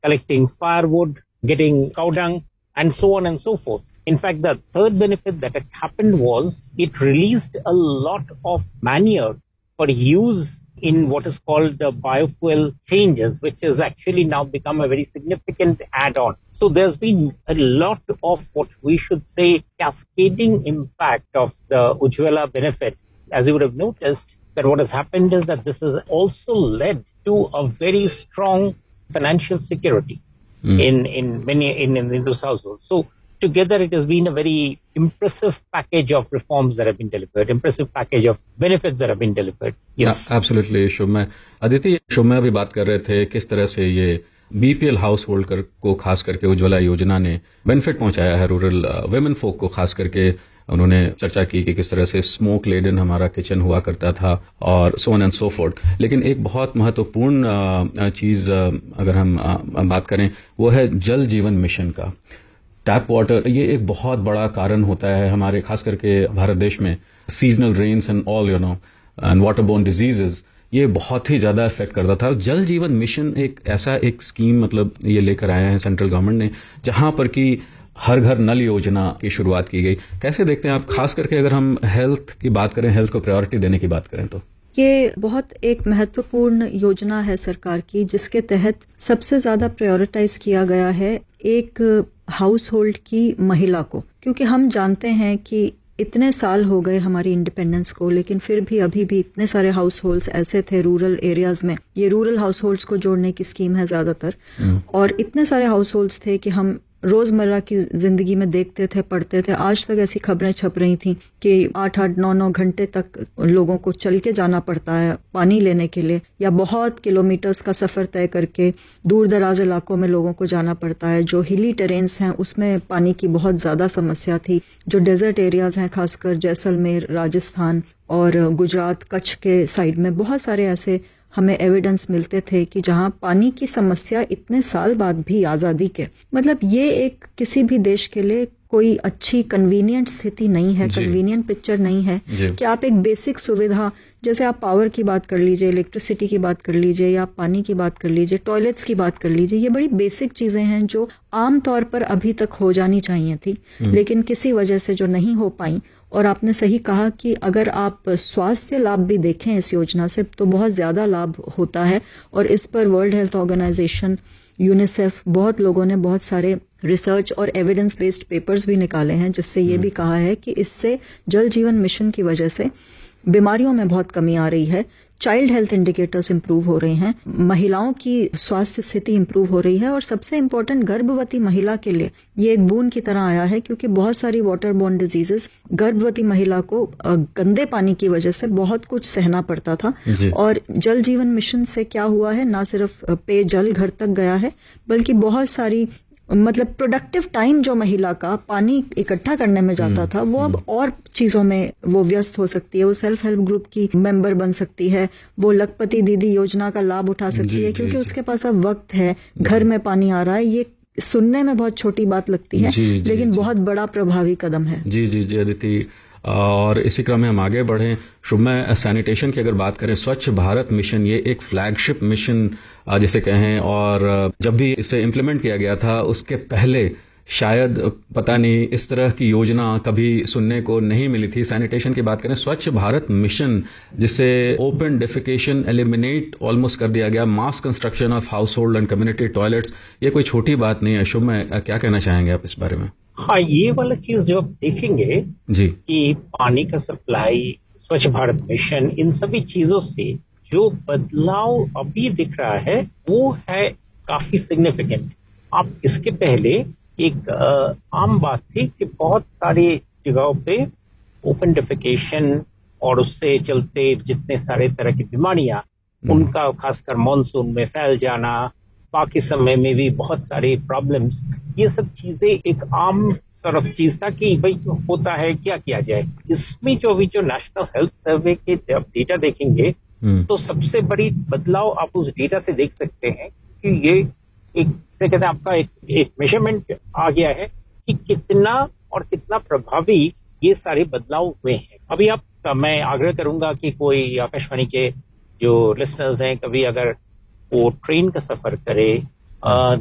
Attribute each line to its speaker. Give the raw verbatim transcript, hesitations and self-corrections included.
Speaker 1: collecting firewood, getting cow dung, and so on and so forth. In fact, the third benefit that had happened was it released a lot of manure for use in what is called the biofuel changes, which has actually now become a very significant add-on. So there's been a lot of what we should say cascading impact of the Ujjwala benefit. As you would have noticed, that what has happened is that this has also led to a very strong financial security mm. in, in many in, in those households. So together, it has been a very impressive package of reforms that have been delivered, impressive package of benefits that have been delivered. Yes,
Speaker 2: absolutely. शुभमय, Aditi, शुभमय अभी बात कर रहे थे किस तरह से ये BPL house hold कर, को खास करके उज्ज्वला योजना ने बेनिफिट पहुंचाया है रूरल वुमेन फोक को। खास करके उन्होंने चर्चा की कि किस तरह से स्मोक लेडन हमारा किचन हुआ करता था और so on and so fourth. लेकिन एक बहुत महत्वपूर्ण चीज अगर हम बात करें वो है जल जीवन मिशन का। टैप वाटर ये एक बहुत बड़ा कारण होता है हमारे खास करके भारत देश में। Seasonal rains and all you know and water borne diseases ये बहुत ही ज्यादा इफेक्ट करता था। जल जीवन मिशन एक ऐसा एक स्कीम मतलब ये लेकर आए हैं सेंट्रल गवर्नमेंट ने, जहां पर कि हर घर नल योजना की शुरुआत की गई। कैसे देखते हैं आप, खास करके अगर हम हेल्थ की बात करें, हेल्थ को प्रायोरिटी देने की बात करें तो?
Speaker 3: ये बहुत एक महत्वपूर्ण योजना है सरकार की, जिसके तहत सबसे ज्यादा प्रायोरिटाइज किया गया है एक हाउस होल्ड की महिला को। क्योंकि हम जानते हैं कि इतने साल हो गए हमारी इंडिपेंडेंस को, लेकिन फिर भी अभी भी इतने सारे हाउस होल्ड्स ऐसे थे रूरल एरियाज में। ये रूरल हाउस होल्ड्स को जोड़ने की स्कीम है ज्यादातर, और इतने सारे हाउस होल्ड्स थे कि हम रोजमर्रा की जिंदगी में देखते थे, पढ़ते थे। आज तक ऐसी खबरें छप रही थी कि आठ आठ नौ नौ घंटे तक लोगों को चल के जाना पड़ता है पानी लेने के लिए, या बहुत किलोमीटर्स का सफर तय करके दूर दराज इलाकों में लोगों को जाना पड़ता है। जो हिली टेरेन्स हैं उसमें पानी की बहुत ज्यादा समस्या थी। जो डेजर्ट एरियाज हैं, खासकर जैसलमेर, राजस्थान और गुजरात, कच्छ के साइड में बहुत सारे ऐसे हमें एविडेंस मिलते थे कि जहां पानी की समस्या इतने साल बाद भी आजादी के, मतलब ये एक किसी भी देश के लिए कोई अच्छी कन्वीनियंट स्थिति नहीं है, कन्वीनियंट पिक्चर नहीं है कि आप एक बेसिक सुविधा, जैसे आप पावर की बात कर लीजिए, इलेक्ट्रिसिटी की बात कर लीजिए, या पानी की बात कर लीजिए, टॉयलेट्स की बात कर लीजिए, ये बड़ी बेसिक चीजें हैं जो आम तौर पर अभी तक हो जानी चाहिए थी, लेकिन किसी वजह से जो नहीं हो पाई। और आपने सही कहा कि अगर आप स्वास्थ्य लाभ भी देखें इस योजना से तो बहुत ज्यादा लाभ होता है, और इस पर वर्ल्ड हेल्थ ऑर्गेनाइजेशन, यूनिसेफ, बहुत लोगों ने बहुत सारे रिसर्च और एविडेंस बेस्ड पेपर्स भी निकाले हैं, जिससे ये भी कहा है कि इससे जल जीवन मिशन की वजह से बीमारियों में बहुत कमी आ रही है, चाइल्ड हेल्थ इंडिकेटर्स इंप्रूव हो रहे हैं, महिलाओं की स्वास्थ्य स्थिति इंप्रूव हो रही है, और सबसे इम्पोर्टेंट गर्भवती महिला के लिए ये एक बून की तरह आया है, क्योंकि बहुत सारी वाटर बोर्न डिजीजेस गर्भवती महिला को गंदे पानी की वजह से बहुत कुछ सहना पड़ता था। और जल जीवन मिशन से क्या हुआ है, ना सिर्फ पेयजल घर तक गया है, बल्कि बहुत सारी मतलब प्रोडक्टिव टाइम जो महिला का पानी इकट्ठा करने में जाता था, वो अब और चीजों में वो व्यस्त हो सकती है। वो सेल्फ हेल्प ग्रुप की मेंबर बन सकती है, वो लखपति दीदी योजना का लाभ उठा सकती है, क्योंकि उसके पास अब वक्त है, घर में पानी आ रहा है। ये सुनने में बहुत छोटी बात लगती है, लेकिन बहुत बड़ा प्रभावी कदम है।
Speaker 2: जी जी जी अदिति, और इसी क्रम में हम आगे बढ़ें। शुभमय, सैनिटेशन की अगर बात करें, स्वच्छ भारत मिशन ये एक फ्लैगशिप मिशन जिसे कहें, और जब भी इसे इम्प्लीमेंट किया गया था उसके पहले शायद पता नहीं इस तरह की योजना कभी सुनने को नहीं मिली थी। सैनिटेशन की बात करें, स्वच्छ भारत मिशन जिसे ओपन डेफिकेशन एलिमिनेट ऑलमोस्ट कर दिया गया, मास construction of house hold and community toilets, ये कोई छोटी बात नहीं है। शुभमय, क्या कहना चाहेंगे आप इस बारे में?
Speaker 1: हाँ, ये वाला चीज जो आप देखेंगे जी कि पानी का सप्लाई, स्वच्छ भारत मिशन, इन सभी चीजों से जो बदलाव अभी दिख रहा है वो है काफी सिग्निफिकेंट। आप इसके पहले एक आ, आम बात थी कि बहुत सारी जगहों पे ओपन डेफिकेशन और उससे चलते जितने सारे तरह की बीमारियां, उनका खासकर मॉनसून में फैल जाना, बाकी समय में भी बहुत सारे प्रॉब्लम्स, ये सब चीजें एक आम तरफ चीज था कि भाई होता है, क्या किया जाए। इसमें जो अभी जो नेशनल हेल्थ सर्वे के जब डेटा देखेंगे तो सबसे बड़ी बदलाव आप उस डेटा से देख सकते हैं कि ये एक से कहते हैं आपका एक, एक मेजरमेंट आ गया है कि कितना और कितना प्रभावी ये सारे बदलाव हुए हैं। अभी आप, मैं आग्रह करूंगा कि कोई आकाशवाणी के जो लिसनर्स हैं, कभी अगर वो ट्रेन का सफर करे,